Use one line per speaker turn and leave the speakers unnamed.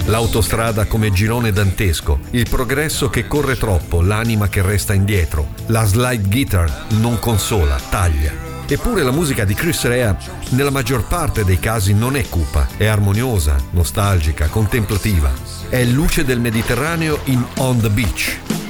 L'autostrada come girone dantesco, il progresso che corre troppo, l'anima che resta indietro, la slide guitar non consola, taglia. Eppure la musica di Chris Rea nella maggior parte dei casi non è cupa, è armoniosa, nostalgica, contemplativa. È luce del Mediterraneo in On the Beach.